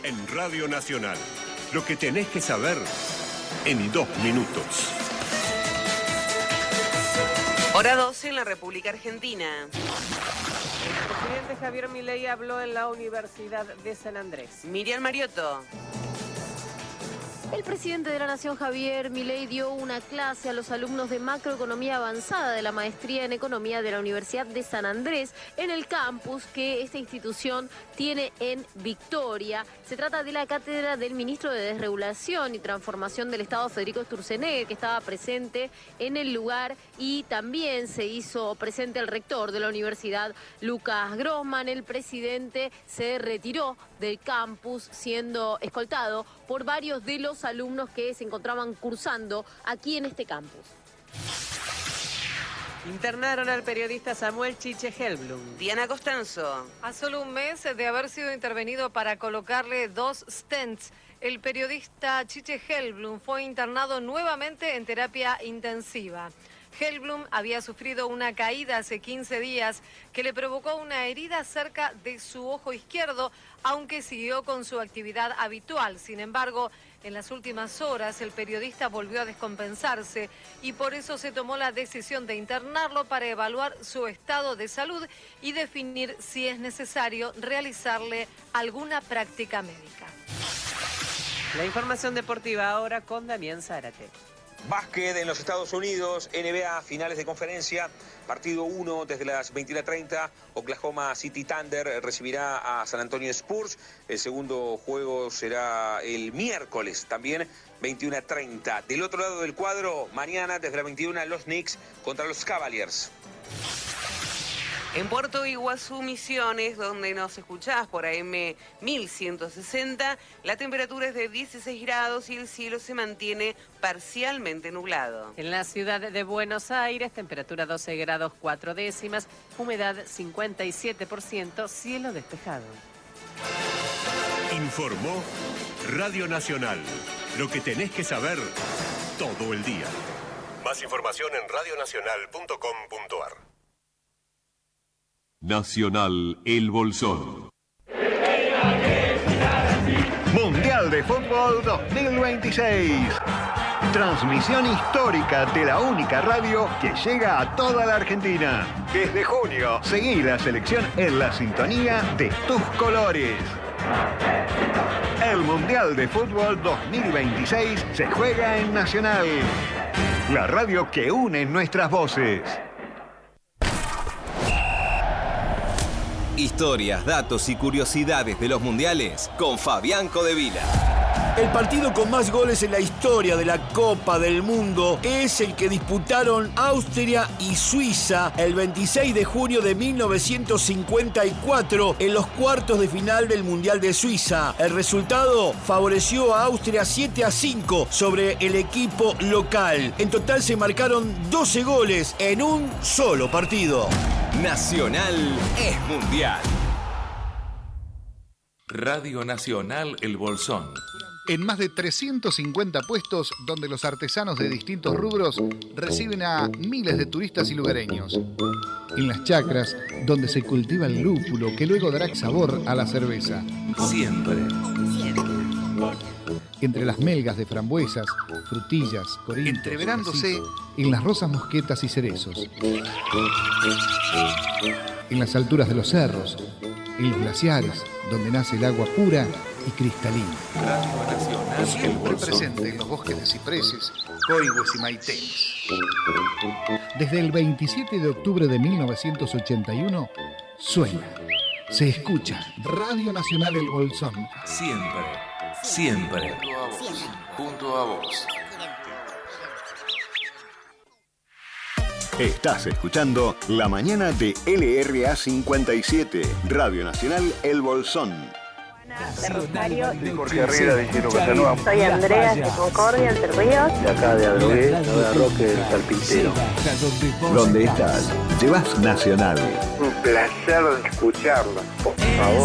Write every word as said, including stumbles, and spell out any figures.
En Radio Nacional, lo que tenés que saber en dos minutos. Hora doce en la República Argentina. El presidente Javier Milei habló en la Universidad de San Andrés. Miriam Mariotto. El presidente de la Nación, Javier Milei, dio una clase a los alumnos de macroeconomía avanzada de la maestría en economía de la Universidad de San Andrés en el campus que esta institución tiene en Victoria. Se trata de la cátedra del ministro de Desregulación y Transformación del Estado, Federico Sturzenegger, que estaba presente en el lugar, y también se hizo presente el rector de la universidad, Lucas Grossman. El presidente se retiró del campus siendo escoltado por varios de los alumnos que se encontraban cursando aquí en este campus. Internaron al periodista Samuel Chiche Hellblum. Diana Costanzo. A solo un mes de haber sido intervenido para colocarle dos stents, el periodista Chiche Hellblum fue internado nuevamente en terapia intensiva. Hellblum había sufrido una caída hace quince días que le provocó una herida cerca de su ojo izquierdo, aunque siguió con su actividad habitual. Sin embargo, en las últimas horas el periodista volvió a descompensarse y por eso se tomó la decisión de internarlo para evaluar su estado de salud y definir si es necesario realizarle alguna práctica médica. La información deportiva ahora con Damián Zárate. Básquet en los Estados Unidos, N B A, finales de conferencia, partido uno desde las veintiuna treinta, Oklahoma City Thunder recibirá a San Antonio Spurs, el segundo juego será el miércoles, también veintiuna treinta. Del otro lado del cuadro, mañana desde las veintiuna, los Knicks contra los Cavaliers. En Puerto Iguazú, Misiones, donde nos escuchás por A M mil ciento sesenta, la temperatura es de dieciséis grados y el cielo se mantiene parcialmente nublado. En la ciudad de Buenos Aires, temperatura doce grados cuatro décimas, humedad cincuenta y siete por ciento, cielo despejado. Informó Radio Nacional, lo que tenés que saber todo el día. Más información en radio nacional punto com punto ar. Nacional El Bolsón. Mundial de Fútbol dos mil veintiséis. Transmisión histórica de la única radio que llega a toda la Argentina. Desde junio, seguí la selección en la sintonía de tus colores. El Mundial de Fútbol dos mil veintiséis se juega en Nacional, la radio que une nuestras voces. Historias, datos y curiosidades de los mundiales con Fabián Codevila. El partido con más goles en la historia de la Copa del Mundo es el que disputaron Austria y Suiza el veintiséis de junio de mil novecientos cincuenta y cuatro en los cuartos de final del Mundial de Suiza. El resultado favoreció a Austria siete a cinco sobre el equipo local. En total se marcaron doce goles en un solo partido. Nacional es mundial. Radio Nacional El Bolsón. En más de trescientos cincuenta puestos donde los artesanos de distintos rubros reciben a miles de turistas y lugareños. En las chacras donde se cultiva el lúpulo que luego dará sabor a la cerveza. Siempre. Entre las melgas de frambuesas, frutillas, corintos, entreverándose en las rosas mosquetas y cerezos. En las alturas de los cerros, en los glaciares, donde nace el agua pura y cristalina. Siempre presente en los bosques de cipreses, coigües y maitenes. Desde el veintisiete de octubre de mil novecientos ochenta y uno, suena, se escucha Radio Nacional El Bolsón. Siempre, siempre, junto a vos. Estás escuchando La Mañana de L R A cincuenta y siete, Radio Nacional El Bolsón. De Rosario, de Jorge Herrera de Giro Casanova. Soy Andrea de Concordia, Entre Ríos. De acá de Adrogué, de Roque del Carpintero. ¿Dónde estás? Llevas Nacional. Un placer escucharla, por favor.